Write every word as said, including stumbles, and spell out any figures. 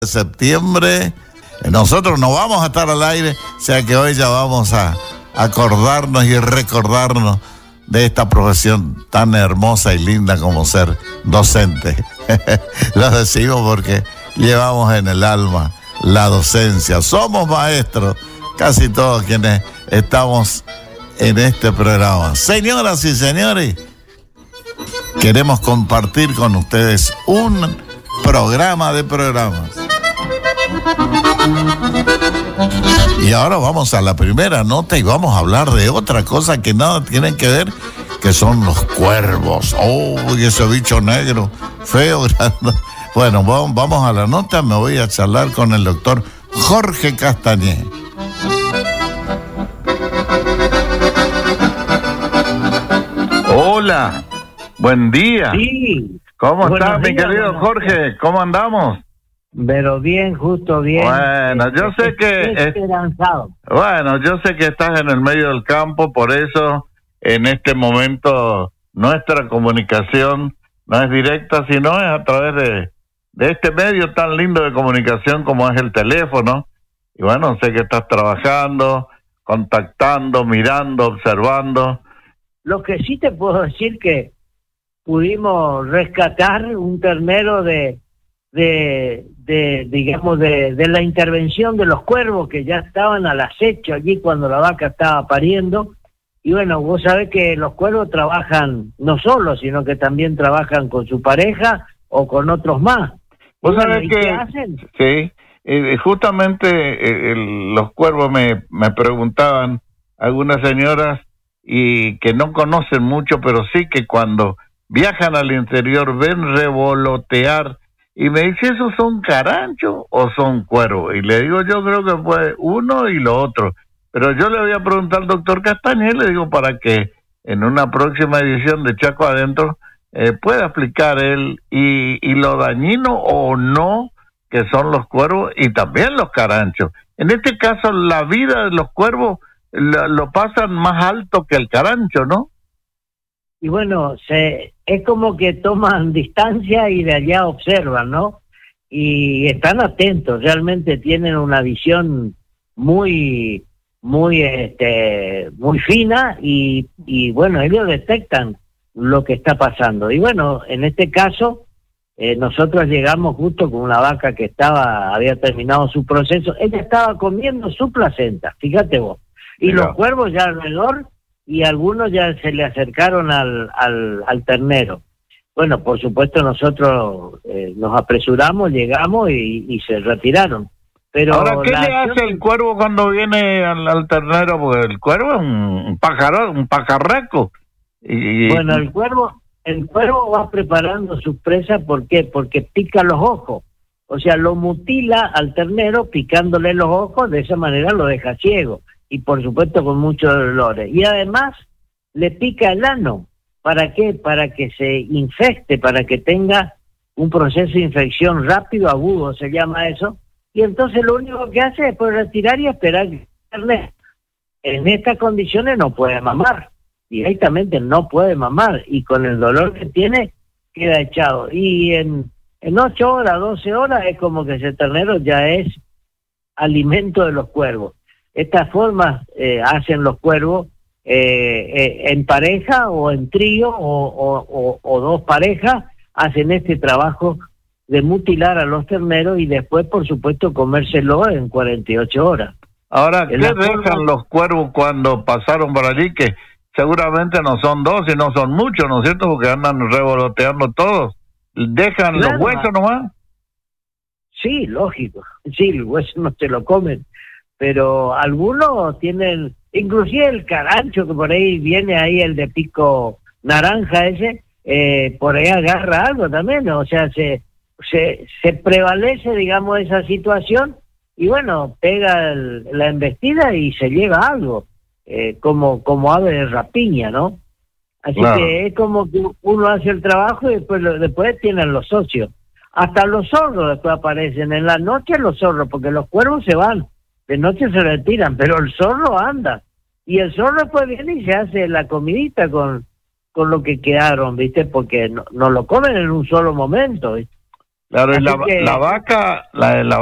de septiembre. Nosotros no vamos a estar al aire, o sea que hoy ya vamos a acordarnos y recordarnos de esta profesión tan hermosa y linda como ser docente. Lo decimos porque llevamos en el alma la docencia. Somos maestros, casi todos quienes estamos en este programa. Señoras y señores, queremos compartir con ustedes un programa de programas. Y ahora vamos a la primera nota y vamos a hablar de otra cosa que nada tiene que ver, que son los cuervos. ¡Oh, ese bicho negro, feo, grande! Bueno, vamos a la nota, me voy a charlar con el doctor Jorge Castañé. Hola, buen día. Sí. ¿Cómo Buenos estás, mi días, querido buenos Jorge? días. ¿Cómo andamos? Pero bien, justo bien. Bueno, yo sé que... Esperanzado. Bueno, yo sé que estás en el medio del campo, por eso en este momento nuestra comunicación no es directa, sino es a través de, de este medio tan lindo de comunicación como es el teléfono. Y bueno, sé que estás trabajando, contactando, mirando, observando. Lo que sí te puedo decir que pudimos rescatar un ternero de... de, de digamos, de, de la intervención de los cuervos que ya estaban al acecho allí cuando la vaca estaba pariendo. Y bueno, vos sabés que los cuervos trabajan no solo, sino que también trabajan con su pareja o con otros más. Vos bueno, sabés ¿y que... qué hacen? Sí, eh, justamente eh, el, los cuervos me, me preguntaban algunas señoras y que no conocen mucho, pero sí que cuando viajan al interior ven revolotear. Y me dice, ¿esos son caranchos o son cuervos? Y le digo, yo creo que fue uno y lo otro. Pero yo le voy a preguntar al doctor Castañé, le digo, para que en una próxima edición de Chaco Adentro eh, pueda explicar él y, y lo dañino o no que son los cuervos y también los caranchos. En este caso, la vida de los cuervos lo, lo pasan más alto que el carancho, ¿no? Y bueno, se, es como que toman distancia y de allá observan, ¿no? Y están atentos, realmente tienen una visión muy, muy, este, muy fina y, y bueno, ellos detectan lo que está pasando. Y bueno, en este caso, eh, nosotros llegamos justo con una vaca que estaba, había terminado su proceso, ella estaba comiendo su placenta, fíjate vos. Y Mira. Los cuervos ya alrededor, y algunos ya se le acercaron al, al, al ternero. Bueno, por supuesto nosotros eh, nos apresuramos, llegamos y, y se retiraron. Pero ahora, ¿qué la le hace acción... el cuervo cuando viene al, al ternero? Porque el cuervo es un, un pájaro, un pajarraco. Y, Bueno, el cuervo, el cuervo va preparando su presa, ¿por qué? Porque pica los ojos. O sea, lo mutila al ternero picándole los ojos, de esa manera lo deja ciego. Y por supuesto con muchos dolores. Y además le pica el ano. ¿Para qué? Para que se infecte, para que tenga un proceso de infección rápido, agudo, se llama eso. Y entonces lo único que hace es pues retirar y esperar que el en estas condiciones no puede mamar. Directamente no puede mamar. Y con el dolor que tiene, queda echado. Y en, en ocho horas, doce horas, es como que ese ternero ya es alimento de los cuervos. Estas formas eh, hacen los cuervos eh, eh, en pareja o en trío o, o, o, o dos parejas, hacen este trabajo de mutilar a los terneros y después, por supuesto, comérselo en cuarenta y ocho horas. Ahora, ¿qué La dejan forma... los cuervos cuando pasaron por allí? Que seguramente no son dos y no son muchos, ¿no es cierto? Porque andan revoloteando todos. ¿Dejan claro, los huesos nomás? Sí, lógico. Sí, el hueso no se lo comen. Pero algunos tienen, inclusive el carancho que por ahí viene ahí, el de pico naranja ese, eh, por ahí agarra algo también, o sea, se, se, se prevalece, digamos, esa situación y bueno, pega el, la embestida y se lleva algo, eh, como, como ave de rapiña, ¿no? Así claro. Que es como que uno hace el trabajo y después, lo, después tienen los socios. Hasta los zorros después aparecen, en la noche los zorros, porque los cuervos se van. De noche se retiran, pero el zorro anda. Y el zorro después viene y se hace la comidita con, con lo que quedaron, ¿viste? Porque no, no lo comen en un solo momento, ¿viste? Claro, y Así la, que- la vaca, la, la